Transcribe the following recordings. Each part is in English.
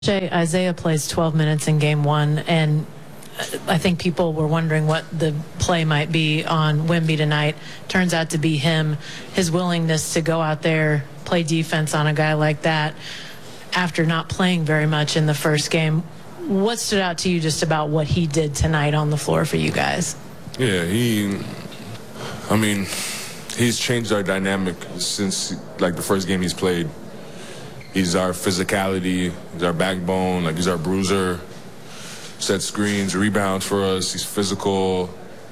Jay, Isaiah plays 12 minutes in game one, and I think people were wondering what the play might be on Wemby tonight. Turns out to be him, his willingness to go out there, play defense on a guy like that after not playing very much in the first game. What stood out to you just about what he did tonight on the floor for you guys? Yeah, he's changed our dynamic since like the first game he's played. He's our physicality, he's our backbone, like he's our bruiser, set screens, rebounds for us, he's physical.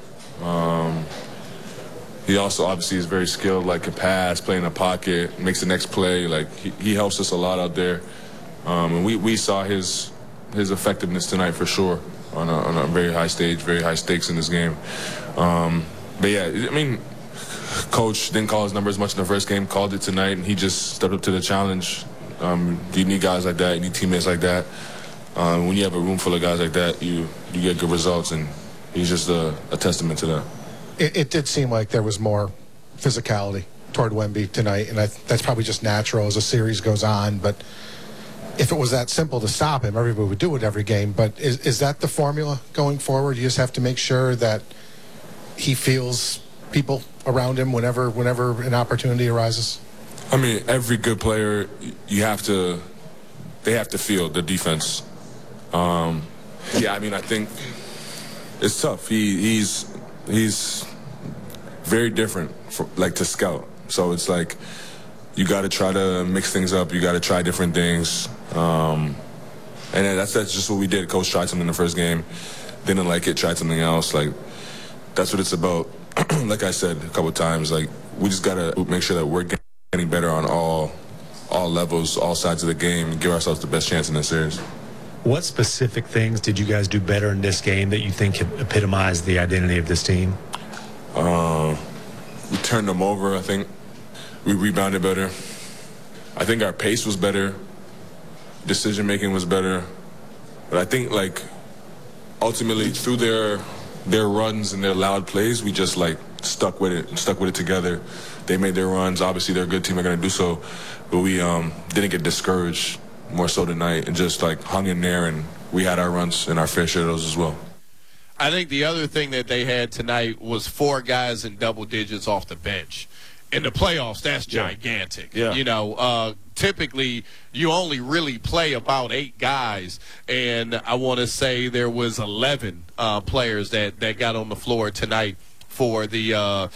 He also obviously is very skilled, like can pass, play in the pocket, makes the next play. Like he helps us a lot out there. And we saw his effectiveness tonight for sure on a very high stage, very high stakes in this game. But yeah, I mean, Coach didn't call his number as much in the first game, called it tonight, and he just stepped up to the challenge. You need guys like that, you need teammates like that. When you have a room full of guys like that, you get good results, and he's just a testament to that. It did seem like there was more physicality toward Wemby tonight, and that's probably just natural as the series goes on. But if it was that simple to stop him, everybody would do it every game. But is that the formula going forward? You just have to make sure that he feels people around him whenever an opportunity arises? I mean, every good player, they have to feel the defense. Yeah, I mean, I think it's tough. He's very different, to scout. So it's like you got to try to mix things up. You got to try different things. And then that's just what we did. Coach tried something in the first game, didn't like it, tried something else. Like, that's what it's about. Like I said a couple of times, like we just got to make sure that we're getting better on all levels, all sides of the game, and give ourselves the best chance in this series. What specific things did you guys do better in this game that you think epitomized the identity of this team? We turned them over, I think. We rebounded better. I think our pace was better. Decision-making was better. But I think, ultimately, through their runs and their loud plays, we just, stuck with it together. They made their runs. Obviously, they're a good team. They're going to do so. But we didn't get discouraged more so tonight and just, hung in there, and we had our runs and our fair share of those as well. I think the other thing that they had tonight was 4 guys in double digits off the bench. In the playoffs, that's gigantic. Yeah. Typically, you only really play about 8 guys, and I want to say there was 11 players that got on the floor tonight for the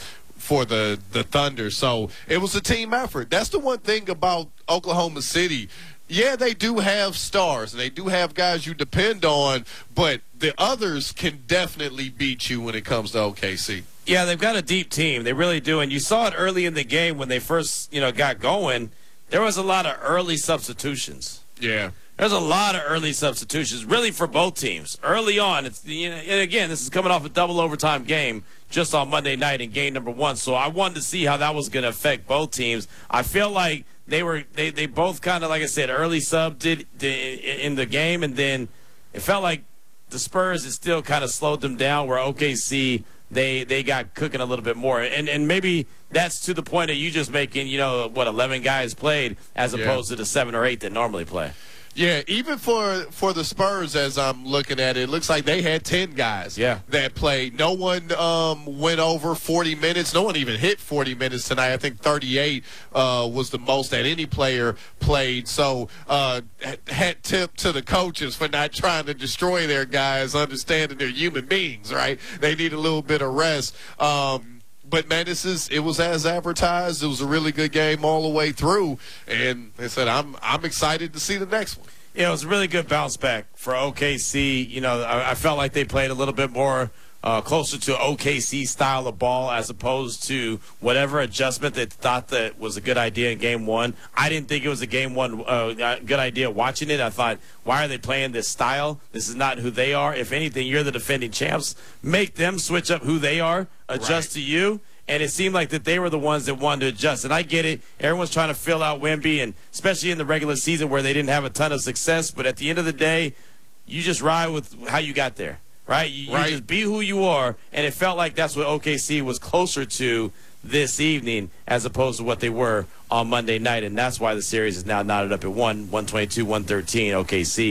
Thunder. So it was a team effort. That's the one thing about Oklahoma City. Yeah, they do have stars, and they do have guys you depend on, but the others can definitely beat you when it comes to OKC. Yeah, they've got a deep team. They really do. And you saw it early in the game when they first, got going. There was a lot of early substitutions. Yeah. There's a lot of early substitutions, really, for both teams. Early on, and again, this is coming off a double overtime game just on Monday night in game number 1. So I wanted to see how that was going to affect both teams. I feel like they both kind of, like I said, early subbed in the game, and then it felt like the Spurs, it still kind of slowed them down, where OKC, they got cooking a little bit more. And maybe that's to the point that you just making, 11 guys played as opposed to the 7 or 8 that normally play. Yeah, even for the Spurs, as I'm looking at it, it looks like they had 10 guys that played. No one went over 40 minutes. No one even hit 40 minutes tonight. I think 38 was the most that any player played. So hat tip to the coaches for not trying to destroy their guys, understanding they're human beings, right? They need a little bit of rest. But, man, it was as advertised. It was a really good game all the way through. And they said, I'm excited to see the next one. Yeah, it was a really good bounce back for OKC. I felt like they played a little bit more closer to OKC style of ball as opposed to whatever adjustment they thought that was a good idea in game 1. I didn't think it was a game 1 good idea watching it. I thought, why are they playing this style? This is not who they are. If anything, you're the defending champs. Make them switch up who they are, adjust to you. And it seemed like that they were the ones that wanted to adjust. And I get it. Everyone's trying to fill out Wemby, and especially in the regular season where they didn't have a ton of success. But at the end of the day, you just ride with how you got there, right? You just be who you are. And it felt like that's what OKC was closer to this evening as opposed to what they were on Monday night, and that's why the series is now knotted up at 122-113 OKC.